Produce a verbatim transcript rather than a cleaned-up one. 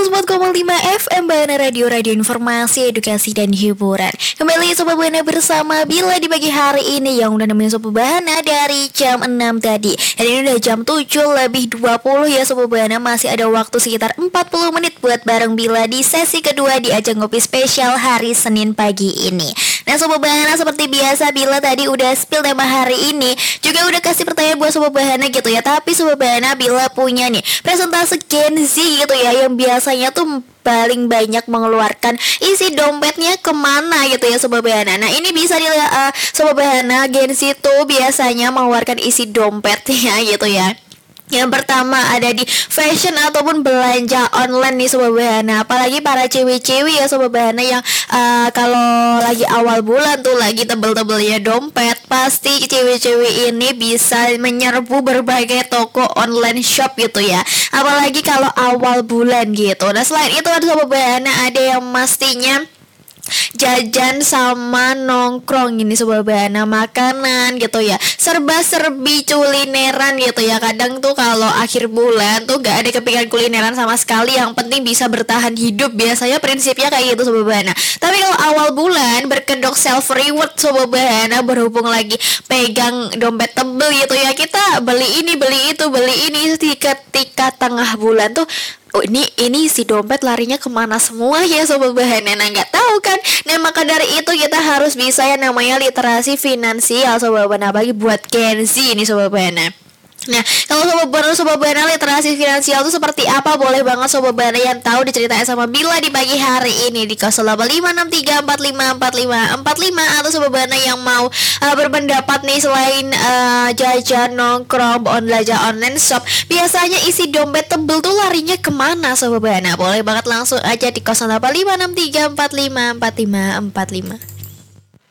seratus empat koma lima F M Bahana Radio, radio informasi, edukasi, dan hiburan. Kembali Sobat Bahana bersama Bila di pagi hari ini, yang udah nemenin Sobat Bahana dari jam enam tadi. Dan ini udah jam tujuh lebih dua puluh ya Sobat Bahana. Masih ada waktu sekitar empat puluh menit buat bareng Bila di sesi kedua di ajang ngopi spesial hari Senin pagi ini. Nah Sobat Bahana, seperti biasa Bila tadi udah spill tema hari ini, juga udah kasih pertanyaan buat Sobat Bahana gitu ya. Tapi Sobat Bahana, Bila punya nih presentase Gen Z gitu ya, yang biasanya tuh paling banyak mengeluarkan isi dompetnya kemana gitu ya Sobat Bahana. Nah ini bisa dilihat uh, Sobat Bahana, Gen Z tuh biasanya mengeluarkan isi dompetnya gitu ya. Yang pertama ada di fashion ataupun belanja online nih Sobat Bahana. Apalagi para cewek-cewek ya Sobat Bahana, yang uh, kalau lagi awal bulan tuh lagi tebel-tebelnya dompet, pasti cewek-cewek ini bisa menyerbu berbagai toko online shop gitu ya. Apalagi kalau awal bulan gitu. Nah selain itu ada Sobat Bahana, ada yang mestinya jajan sama nongkrong ini Sobat Bahana, makanan gitu ya, serba-serbi kulineran gitu ya. Kadang tuh kalau akhir bulan tuh gak ada kepikiran kulineran sama sekali, yang penting bisa bertahan hidup. Biasanya prinsipnya kayak gitu Sobat Bahana. Tapi kalau awal bulan berkedok self reward Sobat Bahana, berhubung lagi pegang dompet tebel gitu ya, kita beli ini beli itu beli ini, ketika tengah bulan tuh oh ini ini si dompet larinya kemana semua ya Sobat Bahana. Nah nggak tahu kan. Nah maka dari itu kita harus bisa yang namanya literasi finansial Sobat Bahana, bagi buat Gen Z ini Sobat Bahana. Nah, kalau Sobat Bahana, Sobat Bahana literasi finansial itu seperti apa? Boleh banget Sobat Bahana yang tahu diceritain sama Bila di pagi hari ini di nol delapan lima enam tiga empat lima empat lima empat lima. Atau Sobat Bahana yang mau uh, berpendapat nih, selain uh, jajan nongkrong, on belanja online shop, biasanya isi dompet tebel tuh larinya kemana Sobat Bahana? Boleh banget langsung aja di nol delapan lima enam tiga empat lima empat lima empat lima.